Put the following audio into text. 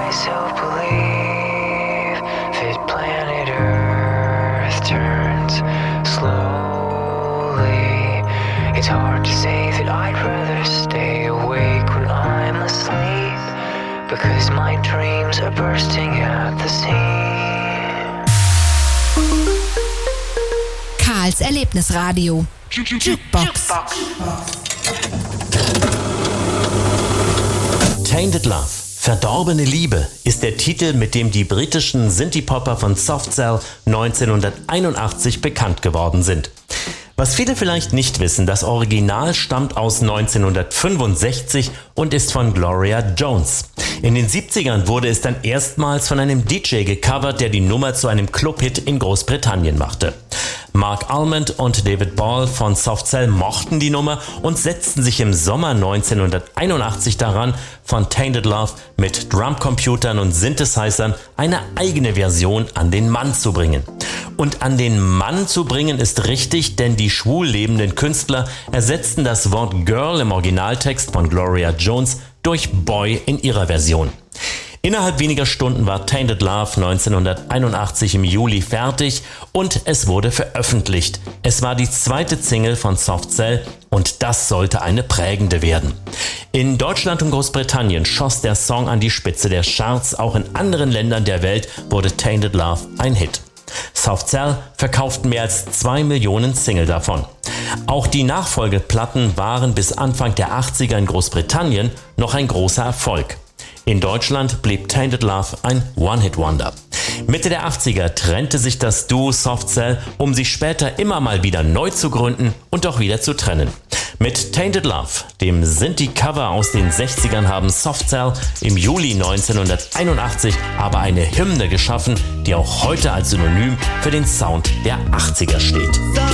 myself believe that planet Earth turns slowly. It's hard to say that I'd rather stay awake when I'm asleep, because my dreams are bursting at the seams. Karls Erlebnisradio. Jukebox. Tainted Love, Verdorbene Liebe, ist der Titel, mit dem die britischen Synthie-Popper von Soft Cell 1981 bekannt geworden sind. Was viele vielleicht nicht wissen, das Original stammt aus 1965 und ist von Gloria Jones. In den 70ern wurde es dann erstmals von einem DJ gecovert, der die Nummer zu einem Clubhit in Großbritannien machte. Mark Almond und David Ball von Soft Cell mochten die Nummer und setzten sich im Sommer 1981 daran, von Tainted Love mit Drumcomputern und Synthesizern eine eigene Version an den Mann zu bringen. Und an den Mann zu bringen ist richtig, denn die schwul lebenden Künstler ersetzten das Wort Girl im Originaltext von Gloria Jones durch Boy in ihrer Version. Innerhalb weniger Stunden war Tainted Love 1981 im Juli fertig und es wurde veröffentlicht. Es war die zweite Single von Soft Cell und das sollte eine prägende werden. In Deutschland und Großbritannien schoss der Song an die Spitze der Charts. Auch in anderen Ländern der Welt wurde Tainted Love ein Hit. Soft Cell verkauften mehr als 2 Millionen Single davon. Auch die Nachfolgeplatten waren bis Anfang der 80er in Großbritannien noch ein großer Erfolg. In Deutschland blieb Tainted Love ein One-Hit-Wonder. Mitte der 80er trennte sich das Duo Soft Cell, um sich später immer mal wieder neu zu gründen und auch wieder zu trennen. Mit Tainted Love, dem Synthie-Cover aus den 60ern, haben Soft Cell im Juli 1981 aber eine Hymne geschaffen, die auch heute als Synonym für den Sound der 80er steht.